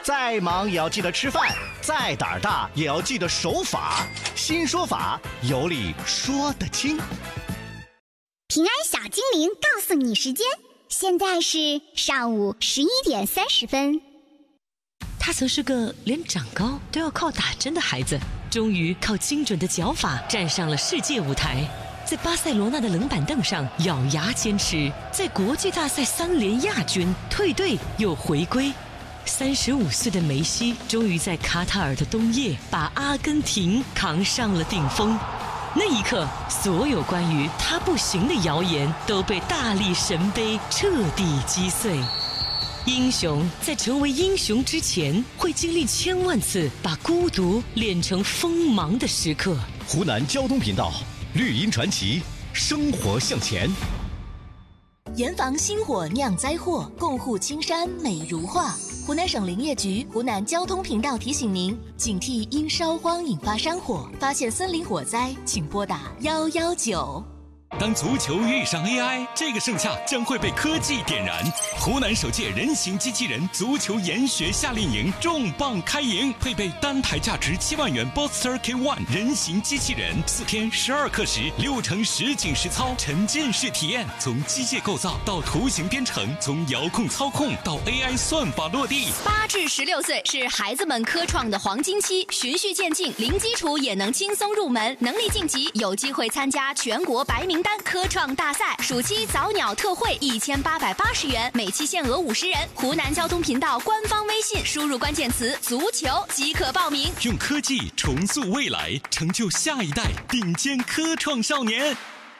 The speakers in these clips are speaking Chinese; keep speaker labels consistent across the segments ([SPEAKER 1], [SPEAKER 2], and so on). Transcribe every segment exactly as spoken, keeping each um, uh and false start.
[SPEAKER 1] 再忙也要记得吃饭，再胆儿大也要记得守法。新说法，有理说得清。
[SPEAKER 2] 平安小精灵告诉你时间，现在是上午十一点三十分。
[SPEAKER 3] 他曾是个连长高都要靠打针的孩子，终于靠精准的脚法站上了世界舞台，在巴塞罗那的冷板凳上咬牙坚持，在国际大赛三连亚军，退队又回归。三十五岁的梅西终于在卡塔尔的冬夜把阿根廷扛上了顶峰。那一刻，所有关于他不行的谣言都被大力神杯彻底击碎。英雄在成为英雄之前，会经历千万次把孤独练成锋芒的时刻。
[SPEAKER 1] 湖南交通频道，绿茵传奇，生活向前。
[SPEAKER 4] 严防星火酿灾祸，共护青山美如画。湖南省林业局、湖南交通频道提醒您：警惕因烧荒引发山火，发现森林火灾，请拨打幺幺九。
[SPEAKER 5] 当足球遇上 A I， 这个盛夏将会被科技点燃。湖南首届人形机器人足球研学夏令营重磅开营，配备单台价值七万元 Boxster K 一 人形机器人，四天十二课时，六成实景实操，沉浸式体验，从机械构造到图形编程，从遥控操控到 A I 算法落地。
[SPEAKER 6] 八至十六岁是孩子们科创的黄金期，循序渐进，零基础也能轻松入门，能力晋级有机会参加全国白名单科创大赛。暑期早鸟特惠一千八百八十元，每期限额五十人。湖南交通频道官方微信输入关键词足球即可报名。
[SPEAKER 5] 用科技重塑未来，成就下一代顶尖科创少年。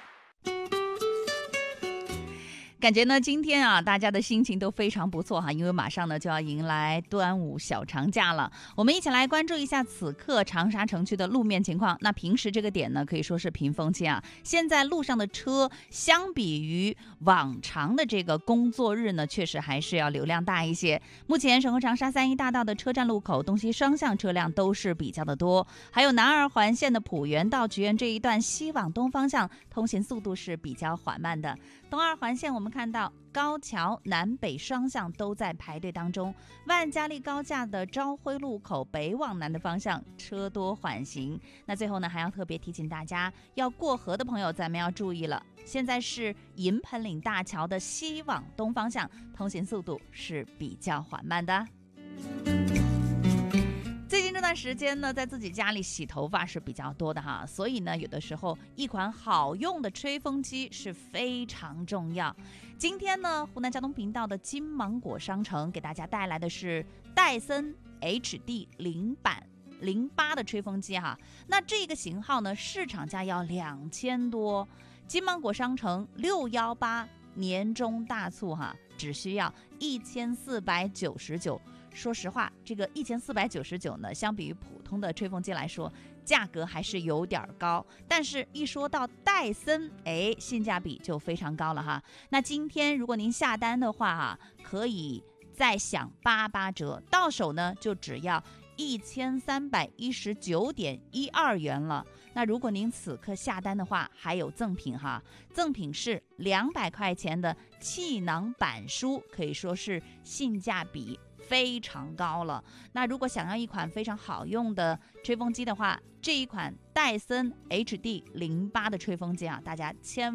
[SPEAKER 7] 感觉呢，今天啊，大家的心情都非常不错哈，因为马上呢就要迎来端午小长假了。我们一起来关注一下此刻长沙城区的路面情况。那平时这个点呢，可以说是平风期啊。现在路上的车，相比于往常的这个工作日呢，确实还是要流量大一些。目前省会长沙三一大道的车站路口东西双向车辆都是比较的多，还有南二环线的浦园到菊园这一段西往东方向通行速度是比较缓慢的。东二环线我们看到高桥南北双向都在排队当中，万家丽高架的朝晖路口北往南的方向车多缓行。那最后呢，还要特别提醒大家，要过河的朋友咱们要注意了，现在是银盆岭大桥的西往东方向通行速度是比较缓慢的。最近这段时间呢，在自己家里洗头发是比较多的哈，所以呢，有的时候一款好用的吹风机是非常重要。今天呢，湖南交通频道的金芒果商城给大家带来的是戴森 H D 零版零八的吹风机哈。那这个型号呢，市场价要两千多，金芒果商城六幺八年终大促哈，只需要一千四百九十九。说实话，这个一千四百九十九呢，相比于普通的吹风机来说，价格还是有点高。但是，一说到戴森，哎，性价比就非常高了哈。那今天如果您下单的话啊，可以再享八八折，到手呢就只要一千三百一十九点一二元了。那如果您此刻下单的话，还有赠品哈，赠品是两百块钱的气囊板书，可以说是性价比非常高了。那如果想要一款非常好用的吹风机的话，这一款戴森 H D 零八的吹风机啊，大家千